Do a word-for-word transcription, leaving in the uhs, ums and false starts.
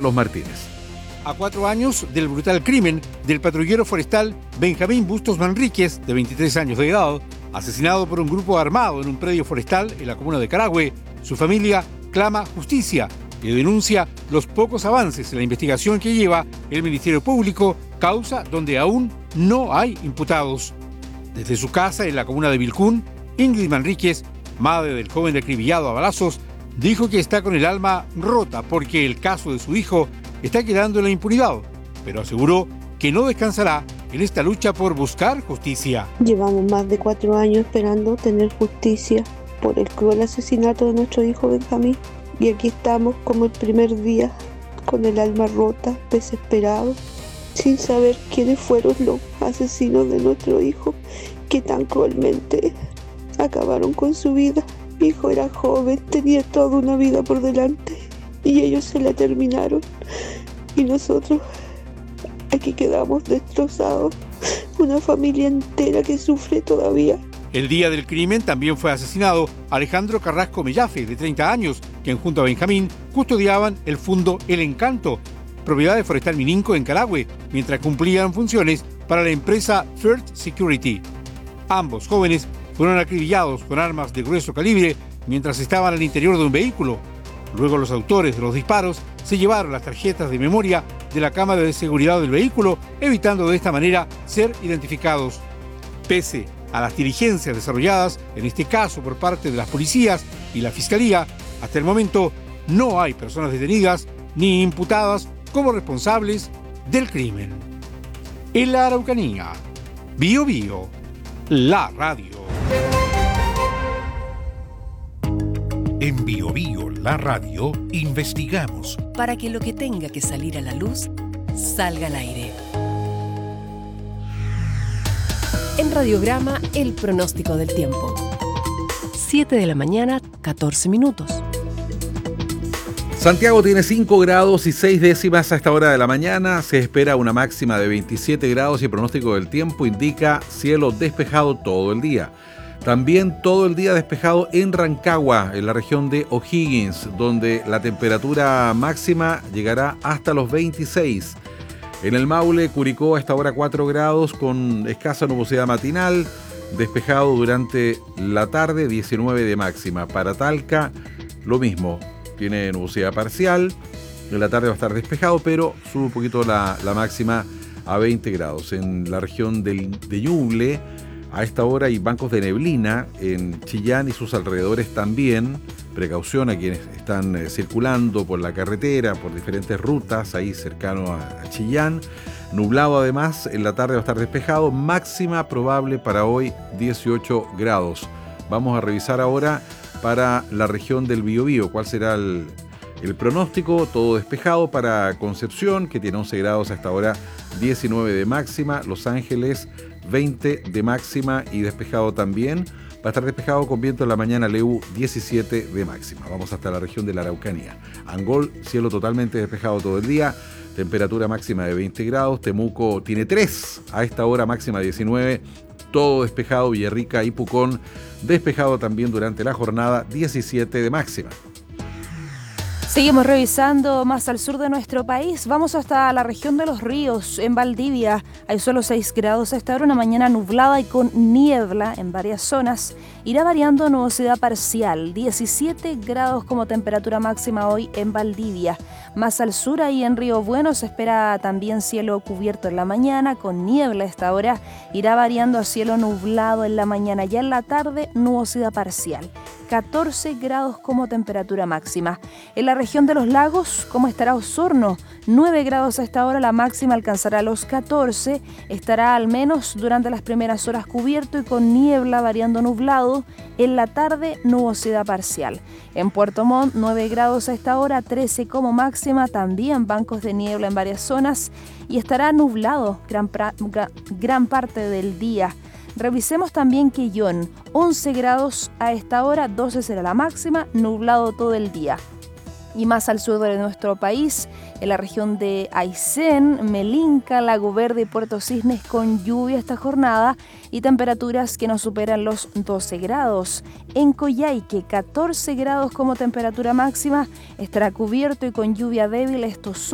Carlos Martínez. A cuatro años del brutal crimen del patrullero forestal Benjamín Bustos Manríquez, de veintitrés años de edad, asesinado por un grupo armado en un predio forestal en la comuna de Carahue, su familia clama justicia y denuncia los pocos avances en la investigación que lleva el Ministerio Público, causa donde aún no hay imputados. Desde su casa en la comuna de Vilcún, Ingrid Manríquez, madre del joven acribillado a balazos, dijo que está con el alma rota porque el caso de su hijo está quedando en la impunidad, pero aseguró que no descansará en esta lucha por buscar justicia. Llevamos más de cuatro años esperando tener justicia por el cruel asesinato de nuestro hijo Benjamín. Y aquí estamos como el primer día, con el alma rota, desesperados, sin saber quiénes fueron los asesinos de nuestro hijo que tan cruelmente acabaron con su vida. Mi hijo era joven, tenía toda una vida por delante y ellos se la terminaron. Y nosotros aquí quedamos destrozados, una familia entera que sufre todavía. El día del crimen también fue asesinado Alejandro Carrasco Mellafe, de treinta años, quien junto a Benjamín custodiaban el fundo El Encanto, propiedad de Forestal Mininco en Carahue, mientras cumplían funciones para la empresa First Security. Ambos jóvenes fueron acribillados con armas de grueso calibre mientras estaban al interior de un vehículo. Luego los autores de los disparos se llevaron las tarjetas de memoria de la cámara de seguridad del vehículo, evitando de esta manera ser identificados. Pese a las diligencias desarrolladas, en este caso por parte de las policías y la Fiscalía, hasta el momento no hay personas detenidas ni imputadas como responsables del crimen. En la Araucanía, Bío Bío, la radio. En Bío Bío, la radio, investigamos para que lo que tenga que salir a la luz salga al aire. En Radiograma, el pronóstico del tiempo. siete de la mañana, catorce minutos. Santiago tiene cinco grados y seis décimas a esta hora de la mañana. Se espera una máxima de veintisiete grados y el pronóstico del tiempo indica cielo despejado todo el día. También todo el día despejado en Rancagua, en la región de O'Higgins, donde la temperatura máxima llegará hasta los veintiséis. En el Maule, Curicó, a esta hora cuatro grados con escasa nubosidad matinal, despejado durante la tarde, diecinueve de máxima. Para Talca, lo mismo, tiene nubosidad parcial, en la tarde va a estar despejado, pero sube un poquito la, la máxima a veinte grados. En la región del, de Ñuble, a esta hora hay bancos de neblina, en Chillán y sus alrededores también. Precaución a quienes están eh, circulando por la carretera, por diferentes rutas, ahí cercano a, a Chillán. Nublado además, en la tarde va a estar despejado, máxima probable para hoy dieciocho grados. Vamos a revisar ahora para la región del Biobío, cuál será el, el pronóstico. Todo despejado para Concepción, que tiene once grados a esta hora, diecinueve de máxima. Los Ángeles, veinte de máxima y despejado también. Va a estar despejado con viento en la mañana, Leu, diecisiete de máxima. Vamos hasta la región de la Araucanía. Angol, cielo totalmente despejado todo el día. Temperatura máxima de veinte grados. Temuco tiene tres. A esta hora máxima diecinueve. Todo despejado. Villarrica y Pucón despejado también durante la jornada, diecisiete de máxima. Seguimos revisando más al sur de nuestro país. Vamos hasta la región de Los Ríos, en Valdivia. Hay solo seis grados a esta hora, una mañana nublada y con niebla en varias zonas. Irá variando nubosidad parcial, diecisiete grados como temperatura máxima hoy en Valdivia. Más al sur, ahí en Río Bueno, se espera también cielo cubierto en la mañana, con niebla a esta hora. Irá variando a cielo nublado en la mañana, ya en la tarde nubosidad parcial. catorce grados como temperatura máxima. En la región de los lagos, ¿cómo estará Osorno? nueve grados a esta hora, la máxima alcanzará los catorce. Estará al menos durante las primeras horas cubierto y con niebla variando nublado. En la tarde, nubosidad parcial. En Puerto Montt, nueve grados a esta hora, trece como máxima. También bancos de niebla en varias zonas. Y estará nublado gran, pra- gran parte del día. Revisemos también Quillón, once grados a esta hora, doce será la máxima, nublado todo el día. Y más al sur de nuestro país, en la región de Aysén, Melinca, Lago Verde y Puerto Cisnes, con lluvia esta jornada y temperaturas que no superan los doce grados. En Coyhaique, catorce grados como temperatura máxima, estará cubierto y con lluvia débil. Estos